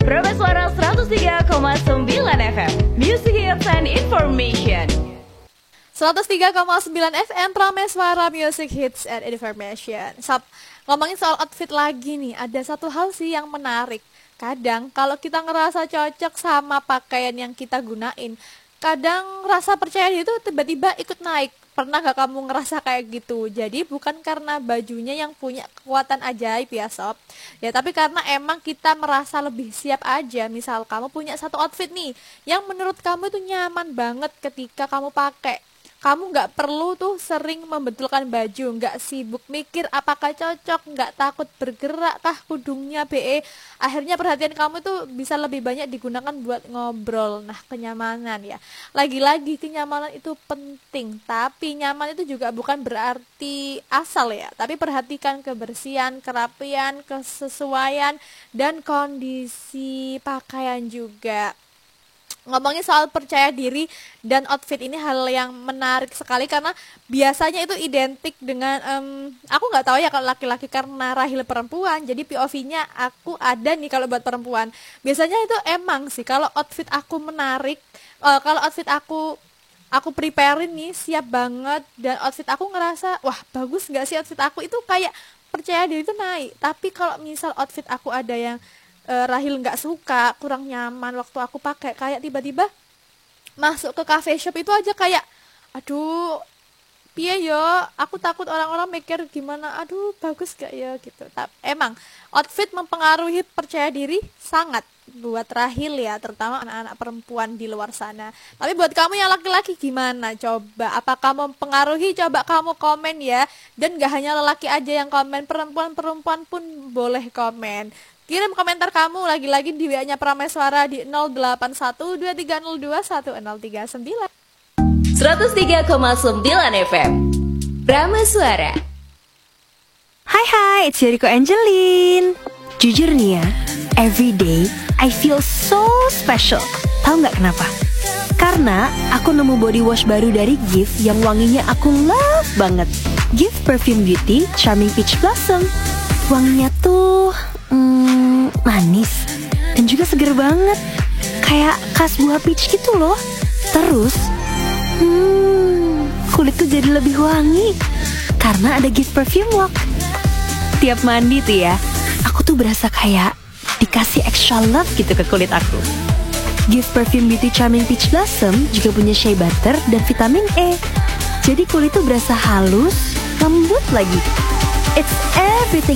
Prambors Suara 103,9 FM, Music Hits and Information. 103,9 FM Prameswara Music Hits and Information. Ngomongin soal outfit lagi nih, ada satu hal sih yang menarik. Kadang kalau kita ngerasa cocok sama pakaian yang kita gunain, kadang rasa percaya diri itu tiba-tiba ikut naik. Pernah gak kamu ngerasa kayak gitu? Jadi bukan karena bajunya yang punya kekuatan ajaib ya sob, ya tapi karena emang kita merasa lebih siap aja. Misal kamu punya satu outfit nih yang menurut kamu itu nyaman banget ketika kamu pakai. Kamu gak perlu tuh sering membetulkan baju, gak sibuk mikir apakah cocok, gak takut bergerak kah kudungnya BE. Akhirnya perhatian kamu tuh bisa lebih banyak digunakan buat ngobrol. Nah, kenyamanan ya. Lagi-lagi kenyamanan itu penting, tapi nyaman itu juga bukan berarti asal ya. Tapi perhatikan kebersihan, kerapian, kesesuaian, dan kondisi pakaian juga. Ngomongin soal percaya diri dan outfit ini hal yang menarik sekali karena biasanya itu identik dengan aku nggak tahu ya kalau laki-laki karena rahil perempuan, jadi POV-nya aku ada nih kalau buat perempuan. Biasanya itu emang sih kalau outfit aku menarik, kalau outfit aku preparein nih siap banget dan outfit aku ngerasa wah bagus nggak sih outfit aku, itu kayak percaya diri itu naik. Tapi kalau misal outfit aku ada yang Rahil nggak suka, kurang nyaman waktu aku pakai, kayak tiba-tiba masuk ke cafe shop itu aja kayak aduh piye yo, aku takut orang-orang mikir gimana, aduh bagus gak ya gitu. Emang outfit mempengaruhi percaya diri sangat buat Rahil ya, terutama anak-anak perempuan di luar sana. Tapi buat kamu yang laki-laki gimana? Coba apakah mempengaruhi? Coba kamu komen ya. Dan gak hanya lelaki aja yang komen, perempuan-perempuan pun boleh komen. Kirim komentar kamu lagi-lagi di WA-nya Prameswara di 0812302139. 103,9 FM Prameswara. Hai, it's Yuriko Angelin. Jujur nih ya, every day I feel so special. Tahu nggak kenapa? Karena aku nemu body wash baru dari Gift yang wanginya aku love banget. Gift Perfume Beauty Charming Peach Blossom. Wanginya tuh manis dan juga seger banget, kayak khas buah peach gitu loh. Terus kulit tuh jadi lebih wangi karena ada Gift Perfume Walk. Tiap mandi tuh ya, aku tuh berasa kayak dikasih extra love gitu ke kulit aku. Gift Perfume Beauty Charming Peach Blossom juga punya shea butter dan vitamin E. Jadi kulit tuh berasa halus, lembut lagi. It's everything